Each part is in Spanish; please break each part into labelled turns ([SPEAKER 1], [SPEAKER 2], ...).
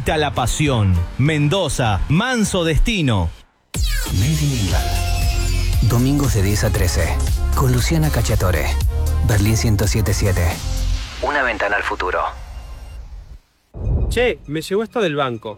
[SPEAKER 1] grita la pasión. Mendoza, manso destino.
[SPEAKER 2] Made in England. Domingos de 10 a 13. Con Luciana Cacciatore. Berlín 107.7. Una ventana al futuro.
[SPEAKER 3] Che, me llegó esto del banco.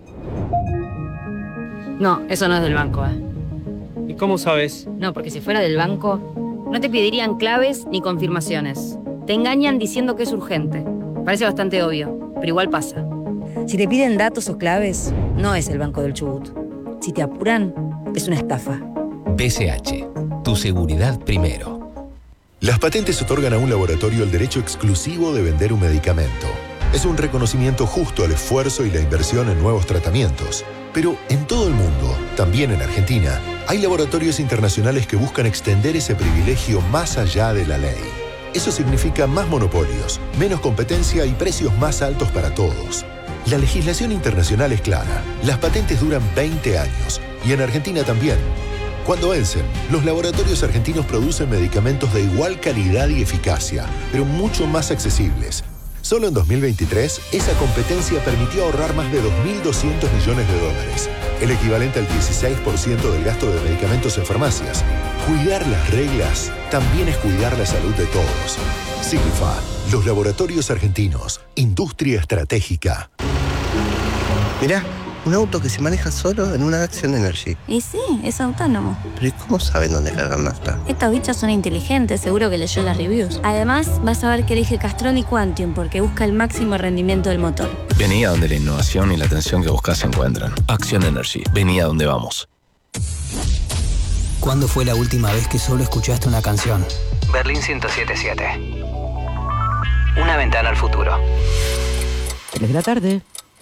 [SPEAKER 4] No, eso no es del banco,
[SPEAKER 3] ¿Y cómo sabes?
[SPEAKER 4] No, porque si fuera del banco, no te pedirían claves ni confirmaciones. Te engañan diciendo que es urgente. Parece bastante obvio, pero igual pasa. Si te piden datos o claves, no es el Banco del Chubut. Si te apuran, es una estafa.
[SPEAKER 5] BCH, tu seguridad primero.
[SPEAKER 6] Las patentes otorgan a un laboratorio el derecho exclusivo de vender un medicamento. Es un reconocimiento justo al esfuerzo y la inversión en nuevos tratamientos. Pero en todo el mundo, también en Argentina, hay laboratorios internacionales que buscan extender ese privilegio más allá de la ley. Eso significa más monopolios, menos competencia y precios más altos para todos. La legislación internacional es clara. Las patentes duran 20 años y en Argentina también. Cuando vencen, los laboratorios argentinos producen medicamentos de igual calidad y eficacia, pero mucho más accesibles. Solo en 2023, esa competencia permitió ahorrar más de 2.200 millones de dólares, el equivalente al 16% del gasto de medicamentos en farmacias. Cuidar las reglas también es cuidar la salud de todos. Signifa, los laboratorios argentinos, industria estratégica.
[SPEAKER 7] Mirá, un auto que se maneja solo en una Action Energy.
[SPEAKER 8] Y sí, es autónomo.
[SPEAKER 7] Pero ¿y cómo saben dónde cargar nafta?
[SPEAKER 8] Estos bichos son inteligentes, seguro que leyó las reviews. Además, vas a ver que elige Castrol y Quantium porque busca el máximo rendimiento del motor.
[SPEAKER 5] Vení a donde la innovación y la atención que buscas se encuentran. Action Energy, vení a donde vamos.
[SPEAKER 2] ¿Cuándo fue la última vez que solo escuchaste una canción? Berlín 107.7. Una ventana al futuro.
[SPEAKER 9] 3 de la tarde.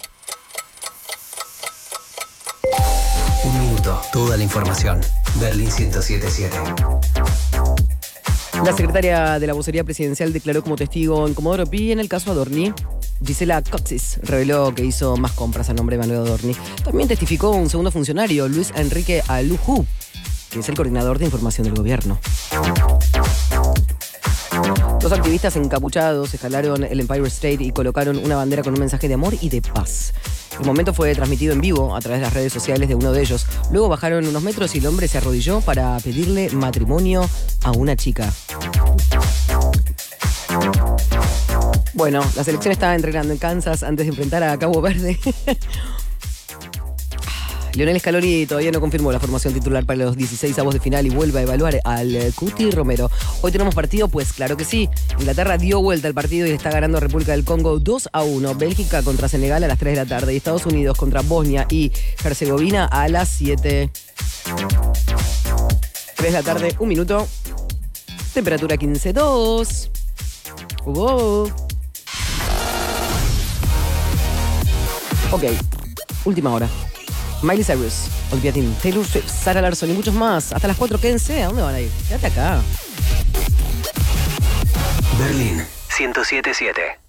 [SPEAKER 2] Un minuto, toda la información. Berlín 107.7.
[SPEAKER 9] La secretaria de la vocería presidencial declaró como testigo en Comodoro Pi en el caso Adorni. Gisela Coxis reveló que hizo más compras a nombre de Manuel Adorni. También testificó un segundo funcionario, Luis Enrique Alujú, que es el coordinador de información del gobierno. Dos activistas encapuchados escalaron el Empire State y colocaron una bandera con un mensaje de amor y de paz. El momento fue transmitido en vivo a través de las redes sociales de uno de ellos. Luego bajaron unos metros y el hombre se arrodilló para pedirle matrimonio a una chica. Bueno, la selección estaba entrenando en Kansas antes de enfrentar a Cabo Verde. Lionel Scaloni todavía no confirmó la formación titular para los 16avos de final y vuelve a evaluar al Cuti Romero. Hoy tenemos partido, pues claro que sí. Inglaterra dio vuelta al partido y le está ganando a República del Congo 2-1. Bélgica contra Senegal a las 3 de la tarde y Estados Unidos contra Bosnia y Herzegovina a las 7. 3 de la tarde, 1 minuto. Temperatura 15.2. Ok, última hora. Miley Cyrus, Olviatin, Taylor Swift, Sarah Larson y muchos más. Hasta las 4, quédense. ¿A dónde van a ir? Quédate acá.
[SPEAKER 2] Berlín 107.7.